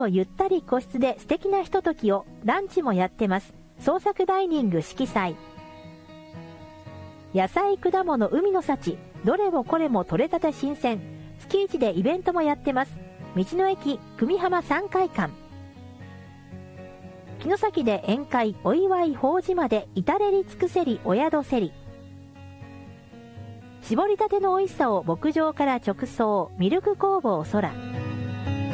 ゆったり個室で素敵なひとときを。ランチもやってます。創作ダイニング色彩。野菜、果物、海の幸、どれもこれも取れたて新鮮。月一でイベントもやってます。道の駅久美浜3会館。城崎で宴会、お祝い、法事まで至れり尽くせりお宿せり。絞りたての美味しさを牧場から直送、ミルク工房空。